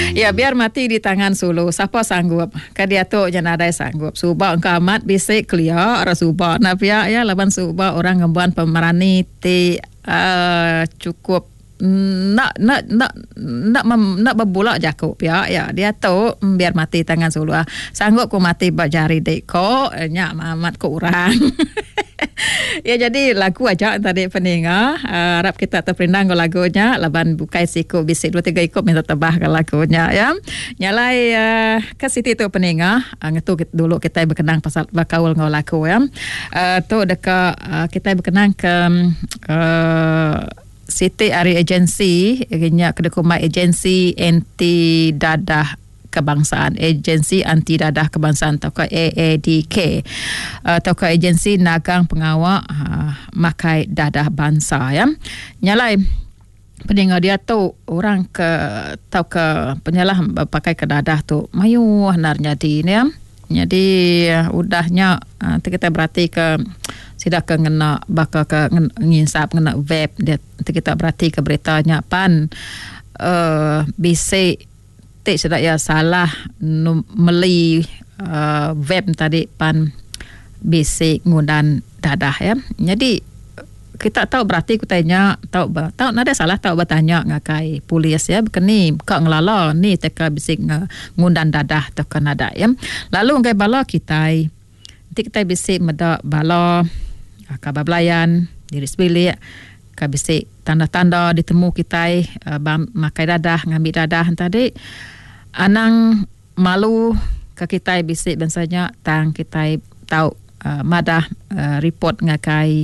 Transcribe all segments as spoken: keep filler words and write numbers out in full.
Ya, biar mati di tangan sulu. Siapa sanggup? Kadiato jangan ada sanggup. Subah engkau amat bisik clear. Ara subah. Nah, pihak ya laban subah orang ngemban pemerani ti uh, cukup nak nak nak nak mem, nak berbulak jakuk pihak ya dia tu biar mati tangan sulu. Sanggup ku mati berjari dek ko nyak amat ku orang. Ya, jadi lagu aja tadi pendengar uh, harap kita terperinang ke lagunya laban bukai siku bisik dua tiga ikut minta tebah ke lagunya ya. Nyalai uh, ke situ tu pendengar uh, ngetu dulu kita berkenang pasal bakaul ngau lagu ya. Uh, tu dekat uh, kita berkenang ke uh, Siti Ari Agensi, ianya kedekumai agensi anti dadah kebangsaan, agensi anti dadah kebangsaan atau ke A A D K atau ke agensi nagang pengawal uh, makai dadah bangsa ya. Nyalai pendengar dia tu orang ke tau ke penyalah pakai ke dadah tu mayu hanar jadi ni ya. Jadi uh, udahnya uh, kita berarti ke sidak ke ngena bakal ke nginsap ngena web dia kita berarti ke beritanya pan uh, bisik tik sudah ya salah num, meli uh, web tadi pan bisik ngundan dadah ya. Jadi kita tahu berarti kutanya tahu tahu nada salah tahu bertanya ngakai polis ya bekeni kak ngelala ni teka bisik ngundan dadah teka nada ya. Lalu ngai bala kita tik kita bisik meda bala kabar belayan diri sebilik kabisik tanda-tanda ditemu kita uh, makai dadah ngambil dadah tadi anang malu ke kita bisik bensanya tang kita tahu uh, madah uh, report ngakai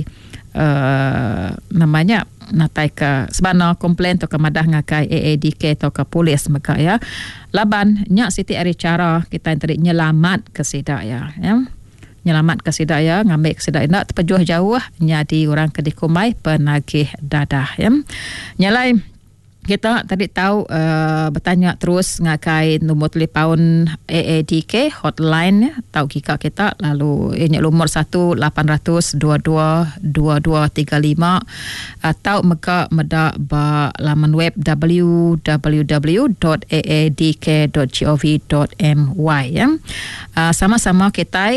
uh, namanya natai ke sebana komplain atau ke madah ngakai A A D K atau ke polis mereka ya laban nyak Siti Ari cara kita tadi nyelamat ke sidak ya ya nyelamat ke sidaya ngambil ke sidaya nak terpejuh jauh nyadi orang kedikumai penagih dadah ya. Nyalai kita tadi tahu uh, bertanya terus ngakai nombor telefon A A D K hotline ya tahu kika kita lalu ini nomor satu lapan kosong dua dua dua dua tiga lima atau mereka meda ba laman web w w w dot a a d k dot gov dot m y ya. Uh, sama-sama kita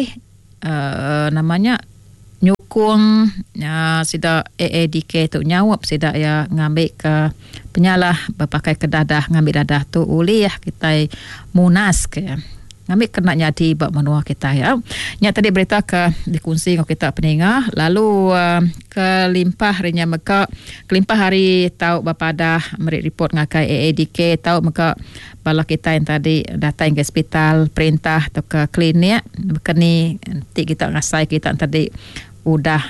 Uh, namanya nyukung uh, sida A A D K tu nyawap sida ya ngambil ke penyalah berpakai ke dadah ngambil dadah tu uli ya kita munas ke ngambil kena nyadi bak menua kita ya. Nya tadi berita ke dikongsi dengan kita pendengar lalu uh, kelimpah harinya mereka kelimpah hari tahu bapada merik report ngakai A A D K tahu mereka bala kita yang tadi datang ke hospital perintah atau ke klinik berkeni nanti kita ngasai kita tadi udah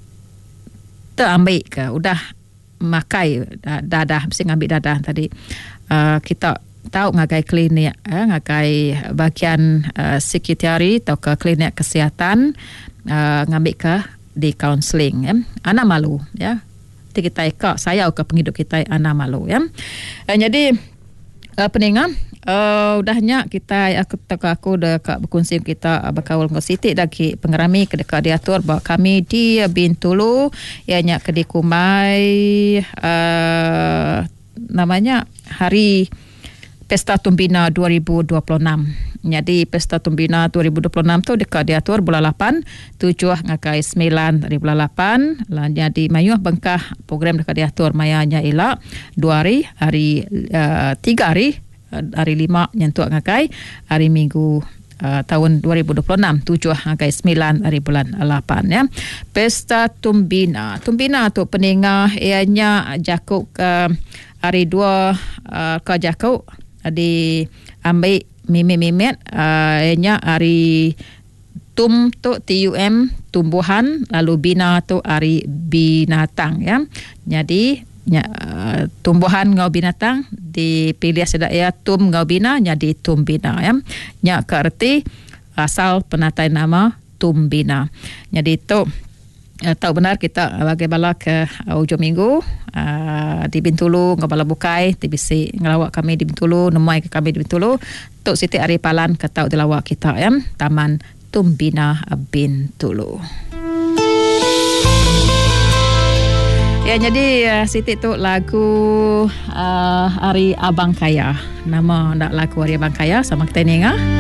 terambil ke udah makai dadah mesti ngambil dadah tadi uh, kita tahu ngakai klinik eh, ngakai bagian uh, sekretari atau ke klinik kesihatan uh, ngambil ke di counselling eh. Ana malu ya nanti kita ikut saya ke penghidup kita ana malu ya. Uh, jadi Uh, pendengar uh, udahnya kita aku tak aku dekat berkongsi kita uh, berkawal dengan Siti lagi pengerami ke dekat diatur bahawa kami di Bintulu ianya ke dikumai uh, namanya hari Pesta Tumbina dua ribu dua puluh enam. Jadi Pesta Tumbina dua ribu dua puluh enam tu dekat diatur bulan lapan tujuh ngakai sembilan dari bulan lapan lan jadi mayuh bengkah program dekat diatur mayanya ila dua hari hari uh, tiga hari uh, hari lima nyentuh ngakai hari minggu uh, tahun dua ribu dua puluh enam tujuh ngakai sembilan hari bulan lapan ya. Pesta Tumbina Tumbina tu pendengar ianya jakuk uh, hari dua uh, ke jakuk di ambil mimit-mimit uh, ianya hari tum tu T U M tumbuhan lalu bina tu hari binatang ya. Jadi nya, uh, tumbuhan ngau binatang dipilih sedaya tum ngau bina jadi tumbina ya. Nya ke arti asal penatai nama tumbina. Jadi itu Uh, tahu benar kita bagi bala ke uh, hujung minggu uh, di Bintulu ngabala bukai T B C ngelawak kami di Bintulu nemai ke kami di Bintulu Tok Siti Ari Palan ketau dilawak kita ya Taman Tumbina Bintulu. Ya, jadi uh, Siti tu lagu uh, Hari Abang Kaya. Nama nak lagu Hari Abang Kaya sama kita ni ngah.